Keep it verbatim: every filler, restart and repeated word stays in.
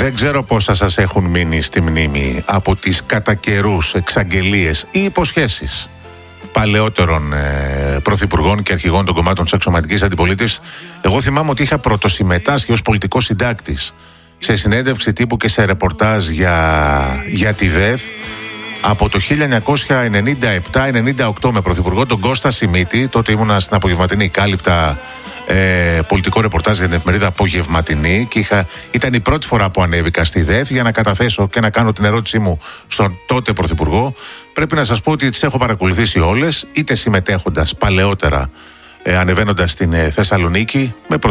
Δεν ξέρω πόσα σας έχουν μείνει στη μνήμη από τις κατά καιρούς εξαγγελίες ή υποσχέσεις παλαιότερων ε, πρωθυπουργών και αρχηγών των κομμάτων της αξιωματικής αντιπολίτευσης. Εγώ θυμάμαι ότι είχα πρωτοσυμμετάσχει ως πολιτικός συντάκτης σε συνέντευξη τύπου και σε ρεπορτάζ για, για τη ΔΕΘ από το χίλια εννιακόσια ενενήντα επτά ενενήντα οκτώ με πρωθυπουργό τον Κώστα Σιμίτη. Τότε ήμουνα στην Απογευματινή, κάλυπτα ε, πολιτικό ρεπορτάζ για την εφημερίδα Απογευματινή και είχα, ήταν η πρώτη φορά που ανέβηκα στη ΔΕΘ για να καταθέσω και να κάνω την ερώτησή μου στον τότε πρωθυπουργό. Πρέπει να σας πω ότι τις έχω παρακολουθήσει όλες, είτε συμμετέχοντας παλαιότερα, ε, ανεβαίνοντας στην ε, Θεσσαλονίκη με